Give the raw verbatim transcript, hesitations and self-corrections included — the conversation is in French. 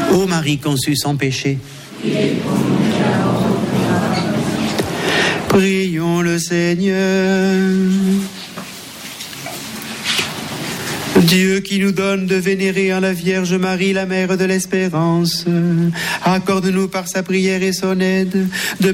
Ô Marie conçue sans péché, prions le Seigneur. Dieu qui nous donne de vénérer en la Vierge Marie, la mère de l'espérance, accorde-nous par sa prière et son aide de